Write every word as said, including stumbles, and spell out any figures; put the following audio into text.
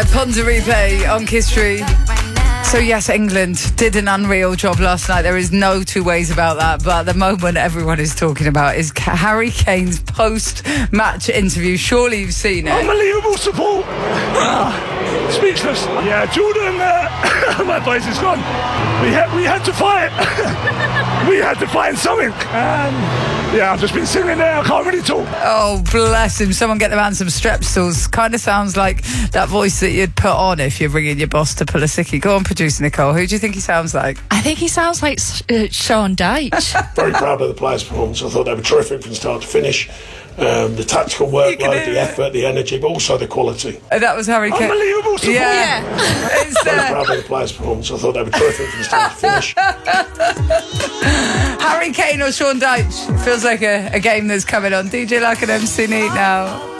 Yeah, Ponza Replay on Kiss Street. So yes, England did an unreal job last night. There is no two ways about that. But the moment everyone is talking about is Harry Kane's post-match interview. Surely you've seen it. Unbelievable support. Ah, speechless. Yeah, Jordan, uh, my voice is gone. We had, we had to fight. We had to find something. And yeah, I've just been sitting there. I can't really talk. Oh, bless him. Someone get the man some Strepsils. Kind of sounds like that voice that you'd put on if you're ringing your boss to pull a sickie. Go on, producer Nicole. Who do you think he sounds like? I think he sounds like uh, Sean Dyche. Very proud of the players' performance. I thought they were terrific from start to finish. Um, the tactical workload, the effort, the energy, but also the quality. And that was Harry Kane. Unbelievable support. Yeah. yeah. It's, Very uh... proud of the players' performance. I thought they were terrific from start to finish. Harry Kane or Sean Dyche? Feels like a, a game that's coming on. D J Luck and M C Neat now.